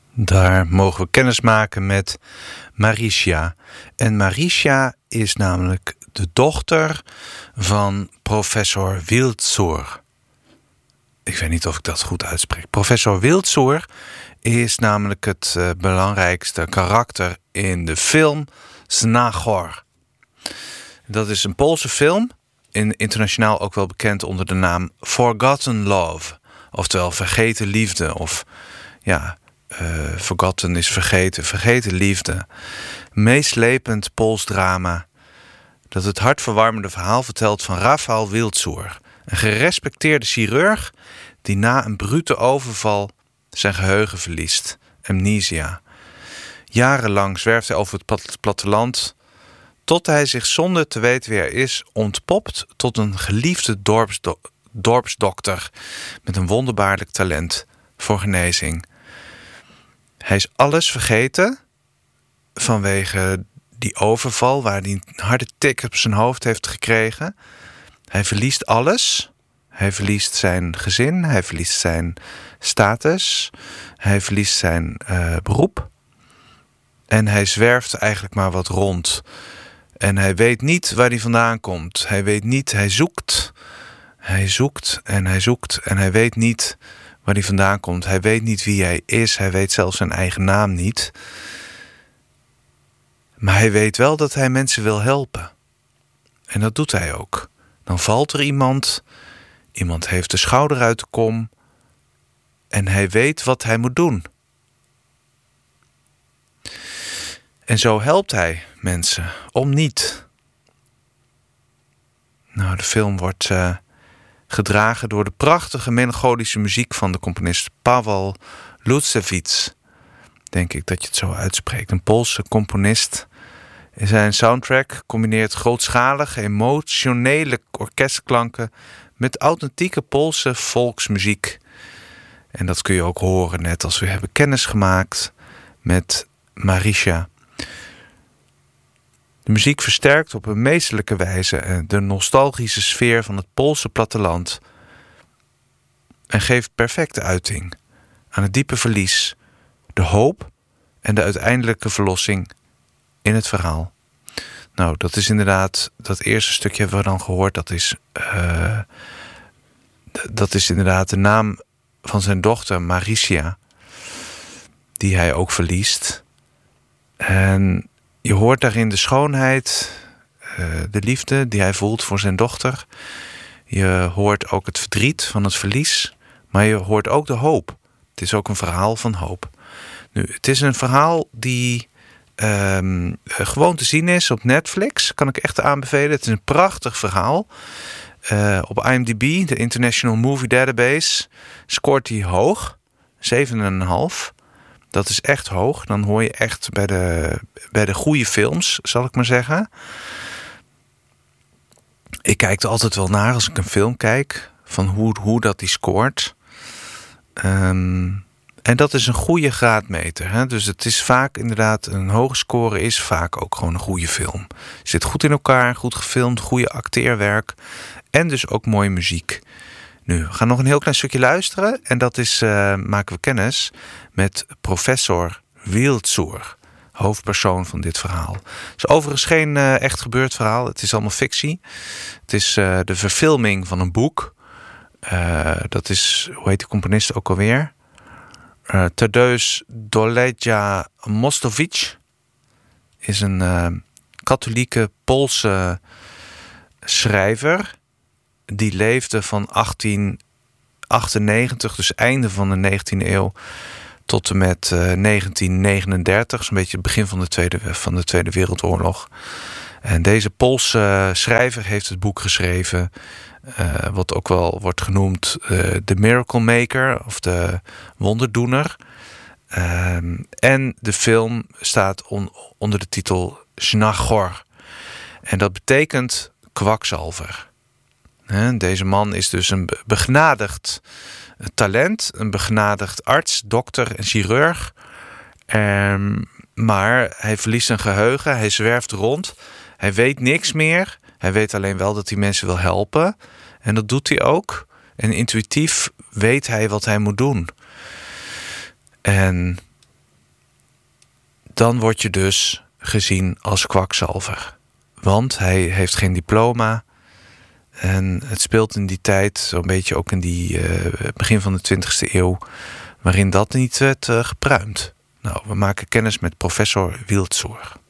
Daar mogen we kennis maken met Maricia. En Maricia is namelijk de dochter van professor Wilczur. Ik weet niet of ik dat goed uitspreek. Professor Wilczur is namelijk het belangrijkste karakter in de film Znachor. Dat is een Poolse film, internationaal ook wel bekend onder de naam Forgotten Love. Oftewel vergeten liefde of ja... forgotten is vergeten, vergeten liefde. Meeslepend Pools drama dat het hartverwarmende verhaal vertelt van Rafał Wilczur, een gerespecteerde chirurg die na een brute overval zijn geheugen verliest, amnesia. Jarenlang zwerft hij over het platteland tot hij zich zonder te weten wie hij is ontpopt tot een geliefde dorpsdokter met een wonderbaarlijk talent voor genezing. Hij is alles vergeten vanwege die overval waar hij een harde tik op zijn hoofd heeft gekregen. Hij verliest alles. Hij verliest zijn gezin. Hij verliest zijn status. Hij verliest zijn beroep. En hij zwerft eigenlijk maar wat rond. En hij weet niet waar hij vandaan komt. Hij weet niet, hij zoekt. Hij zoekt en hij zoekt en hij weet niet waar hij vandaan komt. Hij weet niet wie hij is. Hij weet zelfs zijn eigen naam niet. Maar hij weet wel dat hij mensen wil helpen. En dat doet hij ook. Dan valt er iemand. Iemand heeft de schouder uit de kom. En hij weet wat hij moet doen. En zo helpt hij mensen. Om niet. Nou, de film wordt gedragen door de prachtige melancholische muziek van de componist Paweł Lutzewicz. Denk ik dat je het zo uitspreekt. Een Poolse componist. Zijn soundtrack combineert grootschalige, emotionele orkestklanken met authentieke Poolse volksmuziek. En dat kun je ook horen net als we hebben kennis gemaakt met Maricia. De muziek versterkt op een meesterlijke wijze de nostalgische sfeer van het Poolse platteland en geeft perfecte uiting aan het diepe verlies, de hoop en de uiteindelijke verlossing in het verhaal. Nou, dat is inderdaad, dat eerste stukje hebben we dan gehoord, dat is inderdaad de naam van zijn dochter Maricia, die hij ook verliest. En je hoort daarin de schoonheid, de liefde die hij voelt voor zijn dochter. Je hoort ook het verdriet van het verlies, maar je hoort ook de hoop. Het is ook een verhaal van hoop. Nu, het is een verhaal die gewoon te zien is op Netflix. Kan ik echt aanbevelen. Het is een prachtig verhaal. Op IMDb, de International Movie Database, scoort hij hoog. 7,5. Dat is echt hoog. Dan hoor je echt bij de goede films, zal ik maar zeggen. Ik kijk er altijd wel naar als ik een film kijk, van hoe dat die scoort. En dat is een goede graadmeter. Hè? Dus het is vaak inderdaad, een hoge score is vaak ook gewoon een goede film. Zit goed in elkaar, goed gefilmd, goede acteerwerk en dus ook mooie muziek. Nu, we gaan nog een heel klein stukje luisteren. En dat is, maken we kennis met professor Wilczur, hoofdpersoon van dit verhaal. Het is overigens geen echt gebeurd verhaal. Het is allemaal fictie. Het is de verfilming van een boek. Dat is, hoe heet die componist ook alweer? Tadeusz Doleja Mostowicz is een katholieke Poolse schrijver. Die leefde van 1898, dus einde van de 19e eeuw, tot en met 1939, zo'n beetje het begin van de Tweede Wereldoorlog. En deze Poolse schrijver heeft het boek geschreven, wat ook wel wordt genoemd The Miracle Maker of de wonderdoener. En de film staat onder de titel Znachor. En dat betekent kwakzalver. Deze man is dus een begnadigd talent, een begnadigd arts, dokter en chirurg. Maar hij verliest zijn geheugen, hij zwerft rond, hij weet niks meer. Hij weet alleen wel dat hij mensen wil helpen. En dat doet hij ook. En intuïtief weet hij wat hij moet doen. En dan word je dus gezien als kwakzalver. Want hij heeft geen diploma. En het speelt in die tijd, zo'n beetje ook in die begin van de 20e eeuw, waarin dat niet werd gepruimd. Nou, we maken kennis met professor Wiltzoer.